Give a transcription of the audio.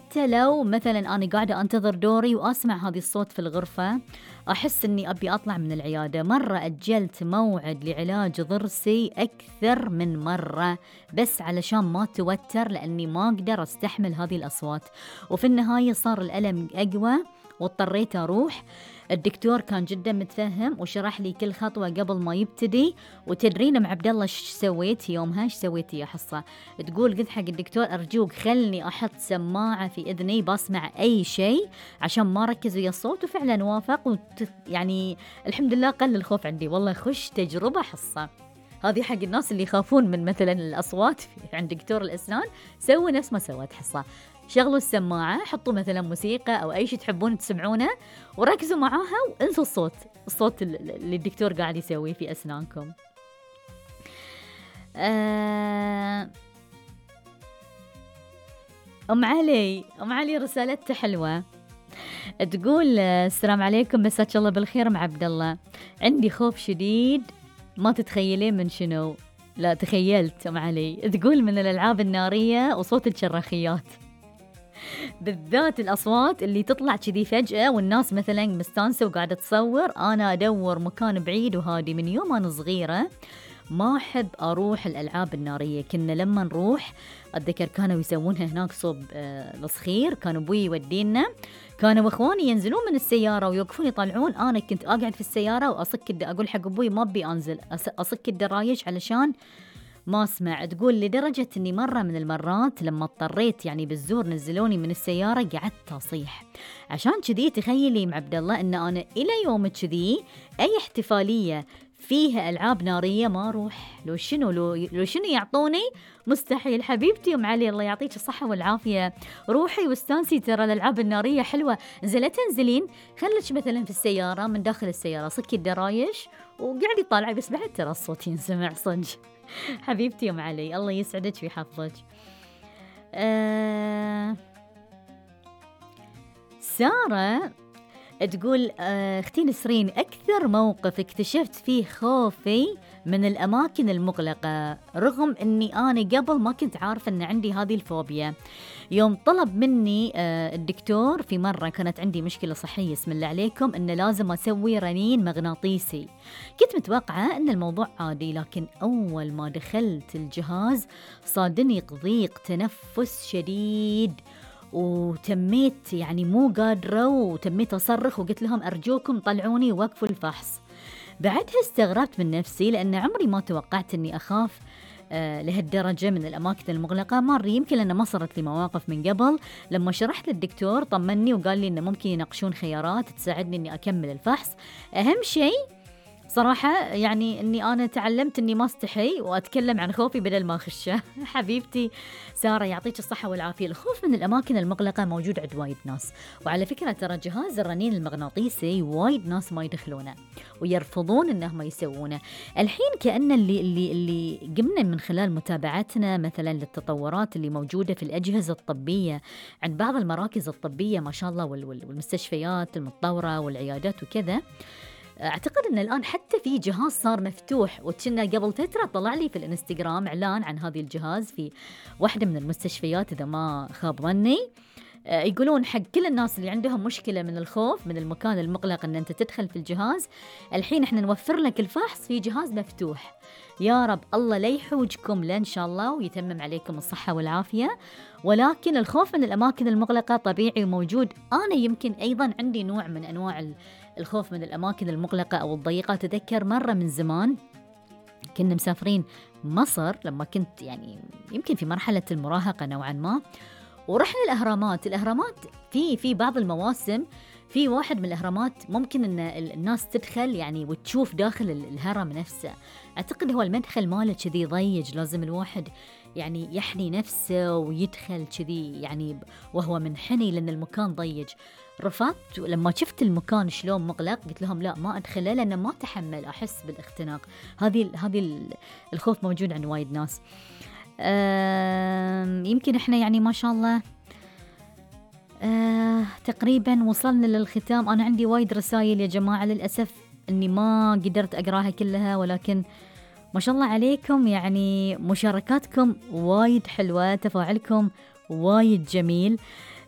حتى لو مثلا أنا قاعدة أنتظر دوري وأسمع هذه الصوت في الغرفة، أحس أني أبي أطلع من العيادة. مرة أجلت موعد لعلاج ضرسي أكثر من مرة بس علشان ما توتر، لأني ما أقدر أستحمل هذه الأصوات. وفي النهاية صار الألم أقوى واضطريت أروح. الدكتور كان جدا متفهم وشرح لي كل خطوة قبل ما يبتدي. وتدرين ام عبد الله ايش سويت يومها؟ ايش سويت يا حصة؟ تقول قلت حق الدكتور أرجوك خلني أحط سماعة في إذني بسمع أي شيء عشان ما ركز ويا الصوت. وفعلا وافق يعني الحمد لله قل الخوف عندي. والله خش تجربة حصة. هذه حق الناس اللي يخافون من مثلا الأصوات عند دكتور الأسنان، سووا نفس ما سوت حصة. شغلوا السماعة، حطوا مثلا موسيقى أو أي شيء تحبون تسمعونه وركزوا معاها وانسوا الصوت اللي الدكتور قاعد يسويه في أسنانكم. أم علي رسالتها حلوة، تقول السلام عليكم، مساك الله بالخير مع عبد الله. عندي خوف شديد ما تتخيلين من شنو. لا تخيلت أم علي. تقول من الألعاب النارية وصوت الشراخيات، بالذات الأصوات اللي تطلع كذي فجأة والناس مثلا مستانسة وقاعدة تصور. أنا أدور مكان بعيد وهادي. من يوم أنا صغيرة ما أحب أروح الألعاب النارية. كنا لما نروح أتذكر كانوا يسوونها هناك صوب الصخير، كان أبوي يودينا، كانوا إخواني ينزلون من السيارة ويوقفون يطلعون. أنا كنت أقعد في السيارة وأصك أقول حق أبوي ما أبي أنزل، أصك الدرايش علشان ما أسمع. تقول لدرجة أني مرة من المرات لما اضطريت يعني بالزور نزلوني من السيارة قعدت أصيح. عشان كذي تخيلي مع عبد الله أن أنا إلى يوم كذي أي احتفالية فيها ألعاب نارية ما أروح. لو شنو يعطوني مستحيل. حبيبتي أم علي الله يعطيك الصحة والعافية، روحي واستانسي، ترى الألعاب النارية حلوة. لا تنزلين، خليك مثلا في السيارة، من داخل السيارة صكي الدرايش وقعدي طالعي، بس بعد ترى الصوت ينسمع صدق. حبيبتي أم علي الله يسعدك ويحفظك. سارة تقول اختي نسرين، أكثر موقف اكتشفت فيه خوفي من الأماكن المغلقة، رغم أني أنا قبل ما كنت عارفة أن عندي هذه الفوبيا. يوم طلب مني الدكتور في مرة كانت عندي مشكلة صحية اسم الله عليكم أن لازم أسوي رنين مغناطيسي. كنت متوقعة أن الموضوع عادي، لكن أول ما دخلت الجهاز صادني ضيق تنفس شديد وتميت يعني مو قادرة، وتميت أصرخ وقلت لهم أرجوكم طلعوني ووقفوا الفحص. بعدها استغربت من نفسي لأن عمري ما توقعت أني أخاف لهالدرجة من الأماكن المغلقة. مرة يمكن لأن ما صارت لي مواقف من قبل. لما شرحت للدكتور طمني وقال لي أنه ممكن يناقشون خيارات تساعدني أني أكمل الفحص. أهم شيء صراحة يعني أني أنا تعلمت أني ما استحي وأتكلم عن خوفي بدل ما أخشه. حبيبتي سارة يعطيك الصحة والعافية. الخوف من الأماكن المغلقة موجود عند وايد ناس، وعلى فكرة ترى جهاز الرنين المغناطيسي وايد ناس ما يدخلونه ويرفضون أنهم يسوونه. الحين كأن اللي قمنا من خلال متابعتنا مثلا للتطورات اللي موجودة في الأجهزة الطبية عند بعض المراكز الطبية ما شاء الله والمستشفيات المتطورة والعيادات وكذا، أعتقد أن الآن حتى في جهاز صار مفتوح. وكنا قبل فترة طلع لي في الانستغرام إعلان عن هذا الجهاز في واحدة من المستشفيات إذا ما خاب ظني. يقولون حق كل الناس اللي عندهم مشكلة من الخوف من المكان المغلق أن أنت تدخل في الجهاز، الحين إحنا نوفر لك الفحص في جهاز مفتوح. يا رب الله لا يحوجكم لا إن شاء الله ويتمم عليكم الصحة والعافية. ولكن الخوف من الأماكن المغلقة طبيعي وموجود. أنا يمكن أيضا عندي نوع من أنواع الخوف من الأماكن المغلقة أو الضيقة. تذكر مرة من زمان كنا مسافرين مصر لما كنت يعني يمكن في مرحلة المراهقة نوعا ما، ورحنا الأهرامات في بعض المواسم في واحد من الأهرامات ممكن أن الناس تدخل يعني وتشوف داخل الهرم نفسه. أعتقد هو المدخل ماله كذي ضيج، لازم الواحد يعني يحني نفسه ويدخل كذي يعني وهو منحني لأن المكان ضيج. رفضت لما شفت المكان شلون مغلق، قلت لهم لا ما أدخله لأن ما تحمل أحس بالاختناق. هذه الخوف موجود عند وايد ناس. يمكن إحنا يعني ما شاء الله تقريبا وصلنا للختام. أنا عندي وايد رسائل يا جماعة، للأسف أني ما قدرت أقراها كلها، ولكن ما شاء الله عليكم يعني مشاركاتكم وايد حلوة، تفاعلكم وايد جميل.